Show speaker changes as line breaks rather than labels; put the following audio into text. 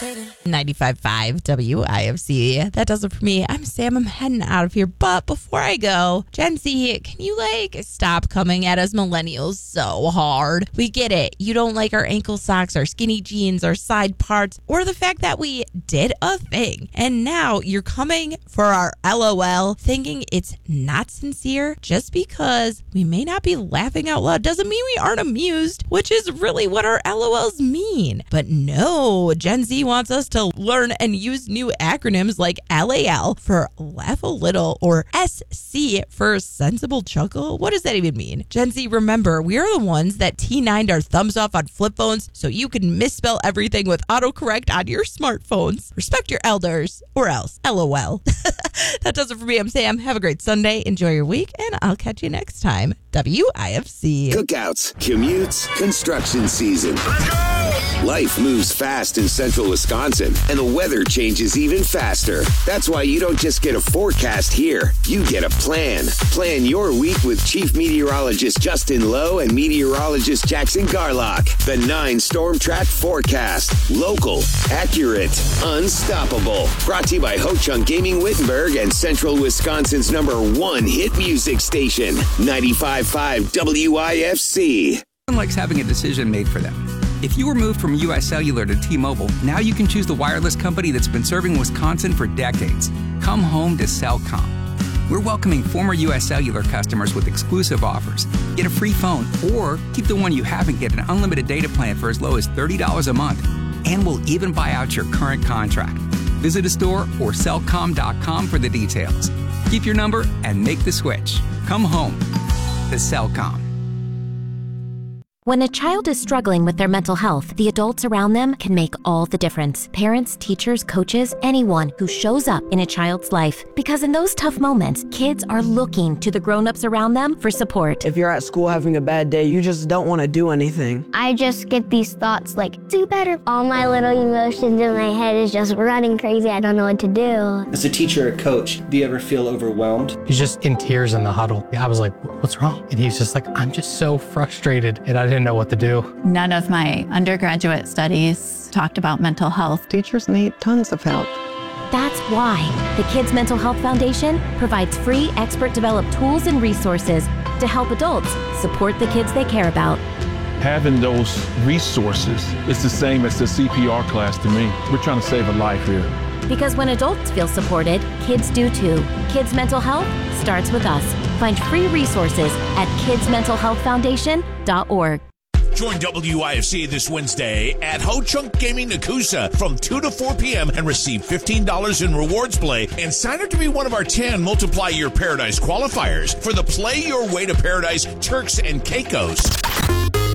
95.5 WIFC. That does it for me. I'm Sam. I'm heading out of here. But before I go, Gen Z, can you stop coming at us millennials so hard? We get it. You don't like our ankle socks, our skinny jeans, our side parts, or the fact that we did a thing. And now you're coming for our LOL, thinking it's not sincere. Just because we may not be laughing out loud doesn't mean we aren't amused, which is really what our LOLs mean. But no, Gen Z wants us to learn and use new acronyms like LAL for laugh a little or SC for sensible chuckle. What does that even mean? Gen Z, remember, we are the ones that T9'd our thumbs off on flip phones so you can misspell everything with autocorrect on your smartphones. Respect your elders or else. LOL. That does it for me. I'm Sam. Have a great Sunday. Enjoy your week, and I'll catch you next time. WIFC.
Cookouts, commutes, construction season. Life moves fast in central Wisconsin, and the weather changes even faster. That's why you don't just get a forecast here. You get a plan. Plan your week with Chief Meteorologist Justin Lowe and Meteorologist Jackson Garlock. The 9 Storm Track Forecast. Local, accurate, unstoppable. Brought to you by Ho-Chunk Gaming Wittenberg and Central Wisconsin's #1 hit music station, 95.5 WIFC.
Everyone likes having a decision made for them. If you were moved from U.S. Cellular to T-Mobile, now you can choose the wireless company that's been serving Wisconsin for decades. Come home to Cellcom. We're welcoming former U.S. Cellular customers with exclusive offers. Get a free phone or keep the one you have and get an unlimited data plan for as low as $30 a month. And we'll even buy out your current contract. Visit a store or Cellcom.com for the details. Keep your number and make the switch. Come home to Cellcom.
When a child is struggling with their mental health, the adults around them can make all the difference. Parents, teachers, coaches, anyone who shows up in a child's life. Because in those tough moments, kids are looking to the grown-ups around them for support.
If you're at school having a bad day, you just don't want to do anything.
I just get these thoughts like, do better. All my little emotions in my head is just running crazy. I don't know what to do.
As a teacher or coach, do you ever feel overwhelmed?
He's just in tears in the huddle. I was like, what's wrong? And he's just like, I'm just so frustrated. And I didn't know what to do.
None of my undergraduate studies talked about mental health.
Teachers need tons of help.
That's why the Kids Mental Health Foundation provides free expert-developed tools and resources to help adults support the kids they care about.
Having those resources is the same as the CPR class to me. We're trying to save a life here.
Because when adults feel supported, kids do too. Kids Mental Health starts with us. Find free resources at kidsmentalhealthfoundation.org.
Join WIFC this Wednesday at Ho-Chunk Gaming Nakusa from 2 to 4 p.m. and receive $15 in rewards play and sign up to be one of our 10 Multiply Your Paradise qualifiers for the Play Your Way to Paradise Turks and Caicos.